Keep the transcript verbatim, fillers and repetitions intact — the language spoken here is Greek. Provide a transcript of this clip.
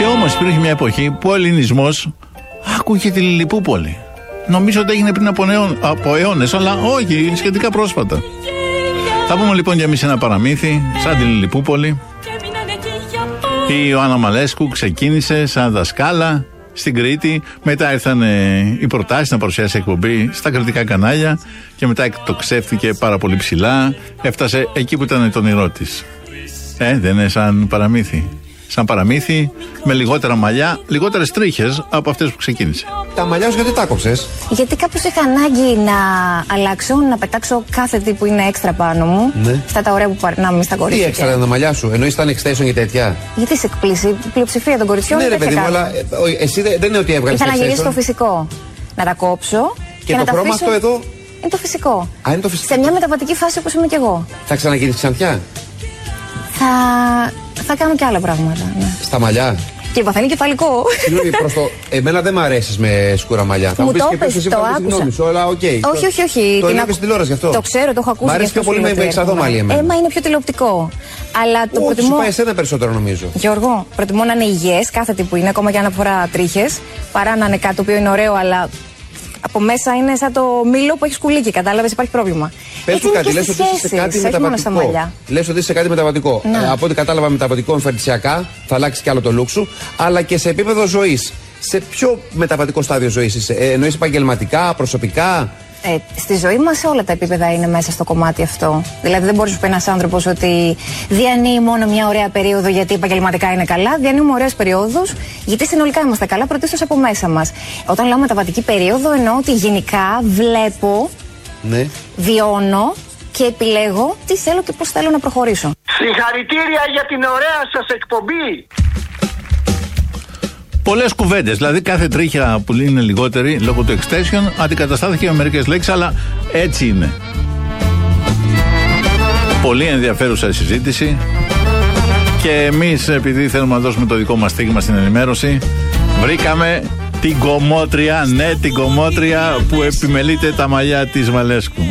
Και όμως υπήρχε μια εποχή που ο ελληνισμός άκουγε τη Λιλιπούπολη. Νομίζω ότι έγινε πριν από, νεό, από αιώνες, αλλά όχι, σχετικά πρόσφατα. Θα πούμε λοιπόν για εμείς ένα παραμύθι, σαν τη Λιλιπούπολη. Η Ιωάννα Μαλέσκου ξεκίνησε σαν δασκάλα στην Κρήτη. Μετά ήρθαν οι προτάσεις να παρουσιάσει εκπομπή στα κριτικά κανάλια. Και μετά εκτοξεύτηκε πάρα πολύ ψηλά. Έφτασε εκεί που ήταν το όνειρό της. Ε, δεν είναι σαν παραμύθι. Σαν παραμύθι, με λιγότερα μαλλιά, λιγότερες τρίχες από αυτές που ξεκίνησε. Τα μαλλιά σου γιατί τα κόψες? Γιατί κάπως είχα ανάγκη να αλλάξω, να πετάξω κάθε τι που είναι έξτρα πάνω μου. Ναι. Αυτά τα ωραία που περνάμε στα κορίτσια. Τι έξτρα ήταν τα μαλλιά σου, εννοείς ήταν extension και τέτοια? Γιατί σε εκπλήσει, η πλειοψηφία των κοριτσιών. Ναι, ρε παιδί μου, αλλά εσύ δεν είναι ότι έβγαλες. Ήθελα να γυρίσω στο φυσικό. Να τα κόψω. Και, και το να χρώμα τα αυτό εδώ. Είναι το φυσικό. Α, είναι το φυσικό. Σε μια μεταβατική φάση όπως είμαι κι εγώ. Θα ξαναγίνεις ξανθιά? Θα. Θα κάνω και άλλα πράγματα. Ναι. Στα μαλλιά. Και παθαίνει κεφαλικό. Συγγνώμη, προς το. Εμένα δεν μ' αρέσει με σκούρα μαλλιά. Μου το είπες, το άκουσα. Σου, αλλά okay. Όχι, όχι, όχι. Το είδες στην τηλεόραση γι' αυτό. Το ξέρω, το έχω ακούσει. Μ' αρέσει πιο πολύ με εξαδό μαλλί εμένα. Έμα είναι πιο τηλεοπτικό. Αλλά το Ού, προτιμώ. Σου πάει εσένα περισσότερο νομίζω. Γιώργο, προτιμώ να είναι υγιές κάθε τι που είναι, ακόμα και αν αφορά τρίχες, παρά να είναι κάτι το οποίο είναι ωραίο, αλλά από μέσα είναι σαν το μήλο που έχει σκουλίκι. Κατάλαβες, υπάρχει πρόβλημα. Πες του κάτι, λες ότι είσαι σε κάτι μεταβατικό. Λες ότι είσαι σε κάτι μεταβατικό. Ε, από ό,τι κατάλαβα, μεταβατικό εμφανισιακά, θα αλλάξει κι άλλο το look σου, αλλά και σε επίπεδο ζωής. Σε ποιο μεταβατικό στάδιο ζωής είσαι, ε, εννοείς επαγγελματικά, προσωπικά? Ε, στη ζωή μας σε όλα τα επίπεδα είναι μέσα στο κομμάτι αυτό. Δηλαδή δεν μπορείς να πει ένας άνθρωπος ότι διανύει μόνο μια ωραία περίοδο γιατί επαγγελματικά είναι καλά. Διανύουμε ωραίες περιόδους γιατί συνολικά είμαστε καλά, πρωτίστως από μέσα μας. Όταν λέω μεταβατική περίοδο εννοώ ότι γενικά βλέπω, ναι, βιώνω και επιλέγω τι θέλω και πώς θέλω να προχωρήσω. Συγχαρητήρια για την ωραία σας εκπομπή! Πολλές κουβέντες, δηλαδή κάθε τρίχια που είναι λιγότερη λόγω του extension αντικαταστάθηκε με μερικές λέξεις, αλλά έτσι είναι. Πολύ ενδιαφέρουσα συζήτηση και εμείς, επειδή θέλουμε να δώσουμε το δικό μας στίγμα στην ενημέρωση, βρήκαμε την κομμότρια, ναι, την κομμότρια που επιμελείται τα μαλλιά της Μαλέσκου.